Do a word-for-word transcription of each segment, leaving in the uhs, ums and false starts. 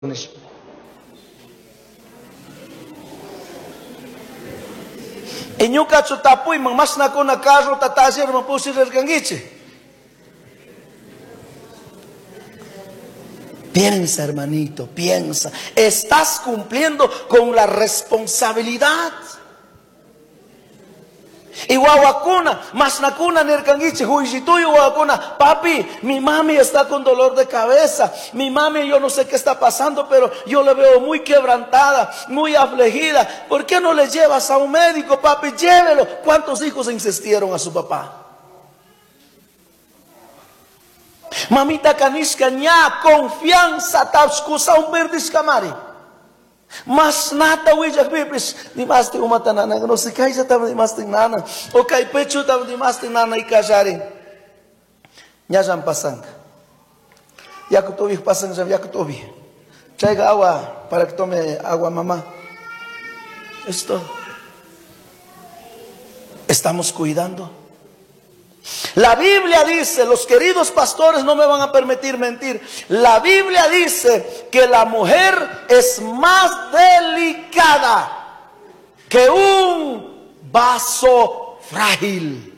Inyuka chutapuy mas na ko na carro tatasir mapusir ergangiche. Piensa, hermanito, piensa. Estás cumpliendo con la responsabilidad. Y guaguacuna, mas nakuna nerkangiche, huijituyo guaguacuna. Papi, mi mami está con dolor de cabeza. Mi mami, yo no sé qué está pasando, pero yo le veo muy quebrantada, muy afligida. ¿Por qué no le llevas a un médico, papi? Llévelo. ¿Cuántos hijos insistieron a su papá? Mamita kanishka ña confianza tabskusa un verdis kamari. Mas nata wijak bibis ni mas ti umata nana no si kaisa tam ni mas ti nana o kai pecho tam ni mas ti nana ikajari. Ña jam pasang. Ya que tobi pasang jam ya que tobi. Traiga agua para que tome agua mamá. Esto estamos cuidando. La Biblia dice, los queridos pastores no me van a permitir mentir. La Biblia dice que la mujer es más delicada que un vaso frágil.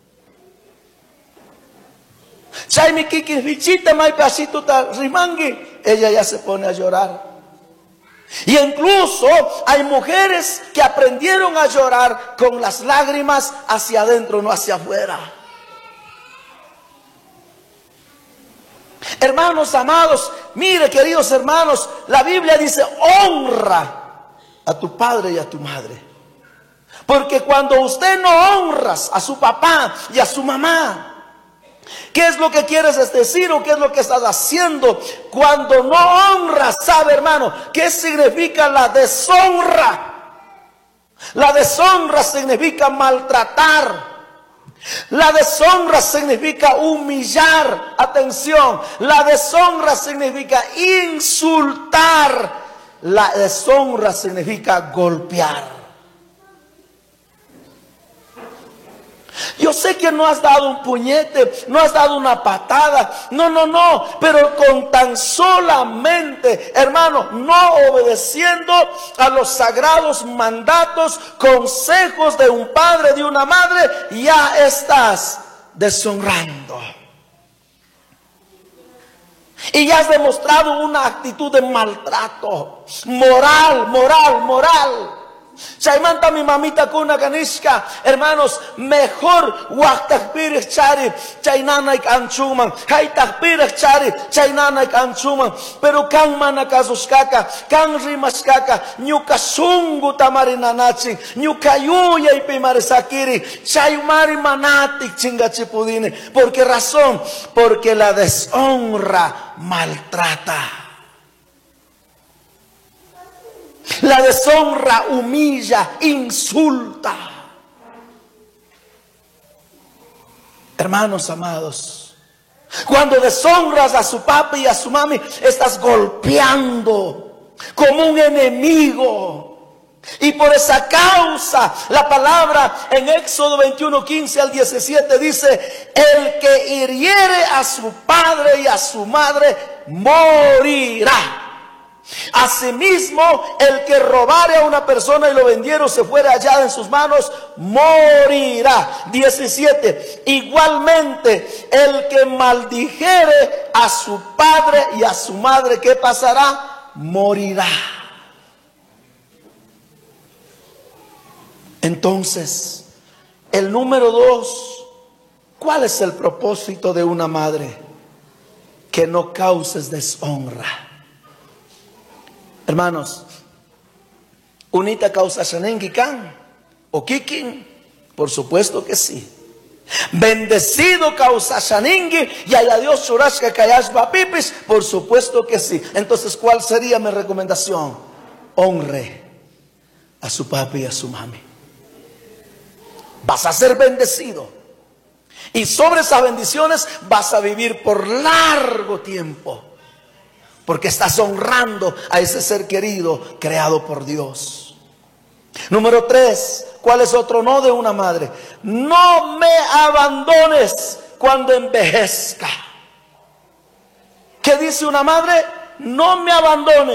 Chaimi kiki fichita mai pasito ta rimangi, ella ya se pone a llorar. Y incluso hay mujeres que aprendieron a llorar con las lágrimas hacia adentro, no hacia afuera. Hermanos amados, mire queridos hermanos, la Biblia dice honra a tu padre y a tu madre. Porque cuando usted no honras a su papá y a su mamá, ¿qué es lo que quieres decir o qué es lo que estás haciendo? Cuando no honras, ¿sabe hermano? ¿Qué significa la deshonra? La deshonra significa maltratar. La deshonra significa humillar. Atención, la deshonra significa insultar. La deshonra significa golpear. Yo sé que no has dado un puñete, no has dado una patada, no, no, no, pero con tan solamente, hermano, no obedeciendo a los sagrados mandatos, consejos de un padre, de una madre, ya estás deshonrando. Y ya has demostrado una actitud de maltrato, moral, moral, moral. Chaimanta mi mamita kuna kanishka, hermanos, mejor waktakpirek chari, chainana ik anchuman, haitakpirek chari, chainana ik anchuman, pero kan manakazuskaka, kan rimaskaka, nyuka sungu tamarinanachi, nyuka yuya y pimarisakiri, chaimari manatik chingachipudine. ¿Por qué razón? Porque la deshonra maltrata. La deshonra humilla, insulta. Hermanos amados, cuando deshonras a su papá y a su mami, estás golpeando como un enemigo. Y por esa causa, la palabra en Éxodo veintiuno, quince al diecisiete dice: el que hiriere a su padre y a su madre morirá. Asimismo, el que robare a una persona y lo vendiere o se fuere hallada en sus manos, morirá. diecisiete. Igualmente, el que maldijere a su padre y a su madre, ¿qué pasará? Morirá. Entonces, el número dos, ¿cuál es el propósito de una madre? Que no causes deshonra. Hermanos, unita causa shanengikan o kikin, por supuesto que sí. Bendecido causa shanengi y a Dios churashka kayash papipis, por supuesto que sí. Entonces, ¿cuál sería mi recomendación? Honre a su papi y a su mami. Vas a ser bendecido. Y sobre esas bendiciones vas a vivir por largo tiempo. Porque estás honrando a ese ser querido creado por Dios. Número tres, ¿cuál es otro no de una madre? No me abandones cuando envejezca. ¿Qué dice una madre? no me abandones.